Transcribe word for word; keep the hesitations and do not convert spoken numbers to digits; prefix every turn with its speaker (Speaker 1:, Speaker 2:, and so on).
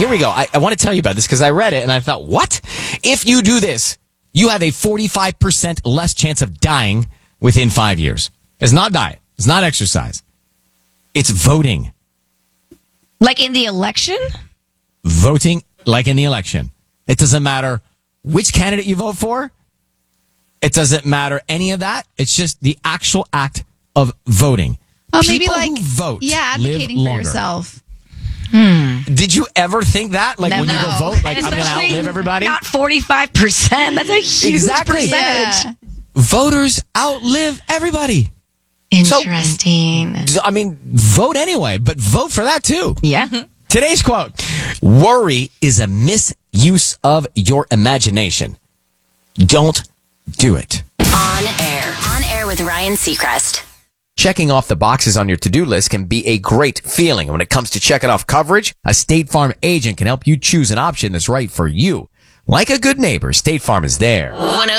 Speaker 1: here we go. I, I want to tell you about this because I read it and I thought, what? If you do this, you have a forty-five percent less chance of dying within five years. It's not diet. It's not exercise. It's voting.
Speaker 2: Like in the election?
Speaker 1: Voting like in the election. It doesn't matter which candidate you vote for. It doesn't matter any of that. It's just the actual act of voting.
Speaker 3: Oh,
Speaker 1: People
Speaker 3: maybe like
Speaker 1: who vote
Speaker 3: yeah, advocating
Speaker 1: live
Speaker 3: for
Speaker 1: longer.
Speaker 3: yourself.
Speaker 2: Hmm.
Speaker 1: Did you ever think that? Like
Speaker 2: Never.
Speaker 1: when you go
Speaker 3: No.
Speaker 1: vote, like I'm going to
Speaker 2: Especially
Speaker 1: outlive everybody?
Speaker 2: Not forty-five percent. That's a huge
Speaker 1: Exactly.
Speaker 2: percentage.
Speaker 3: Yeah.
Speaker 1: Voters outlive everybody.
Speaker 2: Interesting.
Speaker 1: I mean, vote anyway, but vote for that too.
Speaker 2: Yeah.
Speaker 1: Today's quote: worry is a misuse of your imagination. Don't do it.
Speaker 4: On air. On air with Ryan Seacrest.
Speaker 1: Checking off the boxes on your to-do list can be a great feeling. When it comes to checking off coverage, a State Farm agent can help you choose an option that's right for you. Like a good neighbor, State Farm is there.
Speaker 4: one oh